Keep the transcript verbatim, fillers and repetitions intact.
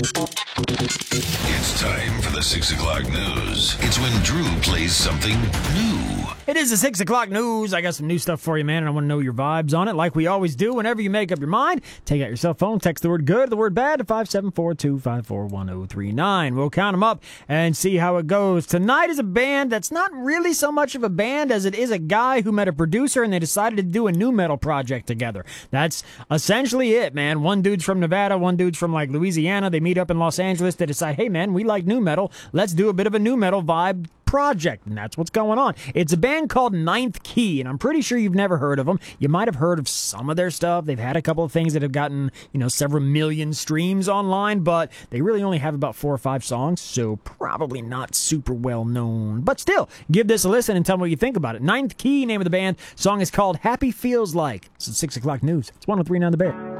It's time for the six o'clock news. It's when Drew plays something new. It is the six o'clock news. I got some new stuff for you, man, and I want to know your vibes on it like we always do. Whenever you make up your mind, take out your cell phone, text the word good, the word bad to five seven four, two five four, one oh three nine. We'll count them up and see how it goes. Tonight is a band that's not really so much of a band as it is a guy who met a producer and they decided to do a new metal project together. That's essentially it, man. One dude's from Nevada, one dude's from like Louisiana. They meet up in Los Angeles. They decide, hey, man, we like new metal. Let's do a bit of a new metal vibe project, and that's what's going on. It's a band called Ninth Key, and I'm pretty sure you've never heard of them. You might have heard of some of their stuff. They've had a couple of things that have gotten, you know, several million streams online, but they really only have about four or five songs, so probably not super well known. But still, give this a listen and tell me what you think about it. Ninth Key, name of the band. Song is called Happy Feels Like. It's the six o'clock news. It's one oh three nine The Bear.